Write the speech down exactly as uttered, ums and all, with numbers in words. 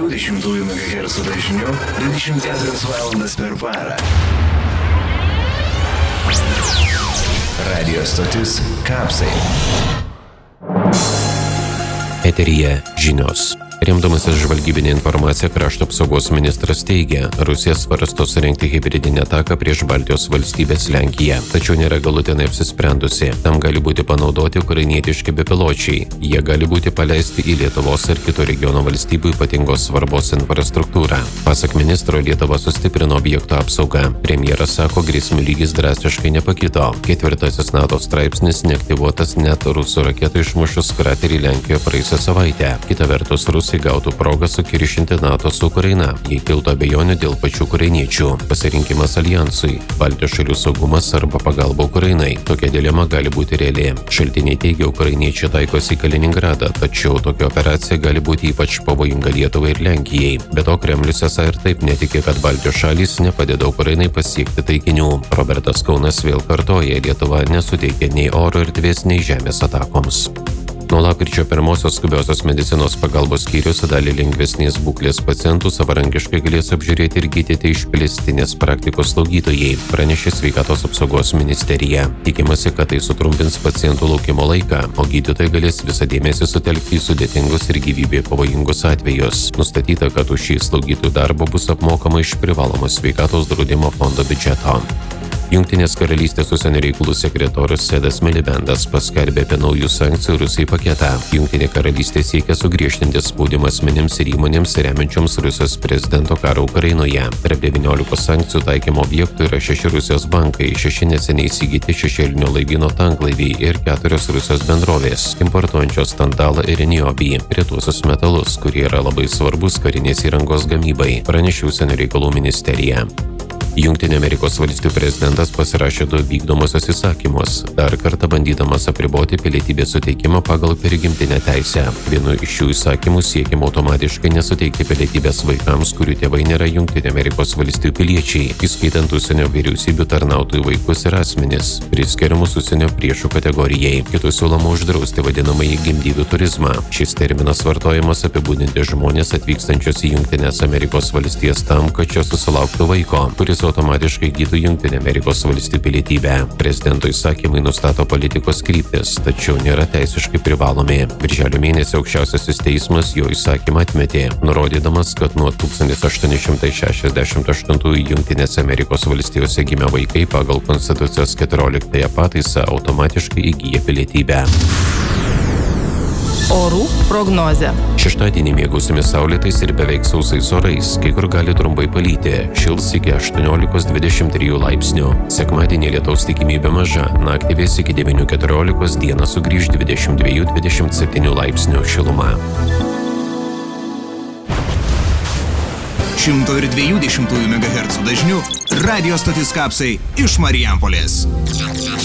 dviejų megahercų dažniu dvidešimt keturias valandas per parą. Radio stotis Kapsai. Eteryje žinios. Remdamasis žvalgybinė informacija, krašto apsaugos ministras teigia, Rusija svarsto surengti hibridinę ataką prieš Baltijos valstybės Lenkiją, tačiau nėra galutinai apsisprendusi. Tam gali būti panaudoti ukrainietiški bepiločiai. Jie gali būti paleisti į Lietuvos ir kitų regiono valstybių ypatingos svarbos infrastruktūrą. Pasak ministro, Lietuva sustiprino objekto apsaugą. Premjeras sako, grėsmių lygis drastiškai nepakito. Ketvirtasis NATO straipsnis neaktyvuotas net rusų raketų išmušus kraterį Lenkijoje praėjusią savaitę. Kita vertus, Rusai gautų progą sukiršinti NATO su Ukraina, jei kiltų abejonių dėl pačių ukrainiečių. Pasirinkimas aljansui, Baltijos šalių saugumas arba pagalba Ukrainai. Tokia dilema gali būti reali. Šaltiniai teigia, ukrainiečiai taikosi į Kaliningradą, tačiau tokia operacija gali būti ypač pavojinga Lietuvai ir Lenkijai. Be to, Kremlius esą ir taip netiki, kad Baltijos šalys nepadeda Ukrainai pasiekti taikinių. Robertas Kaunas vėl kartoja, Lietuva nesuteikia nei oro erdvės, nei žemės atakoms. Nuo lapkričio pirmosios skubiosios medicinos pagalbos skyrius dalį lengvesnės būklės pacientų savarankiškai galės apžiūrėti ir gydyti išplėstinės praktikos slaugytojai, pranešė Sveikatos apsaugos ministerija. Tikimasi, kad tai sutrumpins pacientų laukimo laiką, o gydytojai galės visą dėmesį sutelkti į sudėtingus ir gyvybei pavojingus atvejus. Nustatyta, kad už šį slaugytojų darbą bus apmokama iš privalomo sveikatos draudimo fondo biudžeto. Jungtinės karalystės užsienio reikalų sekretorius Sedas Milibendas paskelbė apie naujų sankcijų Rusijai paketą. Jungtinė karalystė siekia sugriežtinti spaudimą asmenims ir įmonėms remiančioms Rusijos prezidento karą Ukrainoje. Tarp devyniolikos sankcijų taikymo objektų yra šeši Rusijos bankai, šeši neseniai įsigyti šešėlinio laivyno tanklaiviai ir keturios Rusijos bendrovės, importuojančios tantalą ir niobį, retuosius metalus, kurie yra labai svarbus karinės įrangos gamybai, pranešė užsienio reikalų ministerija. Jungtinių Amerikos valstijų prezidentas pasirašė du vykdomosios įsakymus, dar kartą bandydamas apriboti pilietybės suteikimą pagal prigimtinę teisę. Vienu iš šių įsakymų siekiama automatiškai nesuteikti pilietybės vaikams, kurių tėvai nėra Jungtinių Amerikos valstijų piliečiai, įskaitant užsienio vyriausybių tarnautojų vaikus ir asmenis, priskiriamus užsienio priešų kategorijai. Kitų siūloma uždrausti vadinamąjį gimdyvių turizmą. Šis terminas vartojamas apibūdinti žmonės atvykstančios į Jungtines Amerikos valstijas tam, kad čia susilauktų vaiko, kuris automatiškai įgytų Jungtinių Amerikos valstijų pilietybę. Prezidento įsakymai nustato politikos kryptis, tačiau nėra teisiškai privalomi. Birželio mėnesį aukščiausiasis teismas jo įsakymą atmetė, nurodydamas, kad nuo tūkstantis aštuoni šimtai šešiasdešimt aštuntųjų Jungtinėse Amerikos valstijose gimę vaikai pagal Konstitucijos keturioliktąją pataisą automatiškai įgyja pilietybę. Orų prognozė. Šeštadienį mėgausimės saulėtais ir beveik sausais orais, kai kur gali trumpai palyti, šils iki aštuoniolikos dvidešimt trijų laipsnių. Sekmadienį lietaus tikimybė maža, naktį vės iki devynių keturiolikos, dieną sugrįž dvidešimt dviejų dvidešimt septynių laipsnių šiluma. šimto dviejų megahercų dažniu radio stotis Kapsai iš Marijampolės.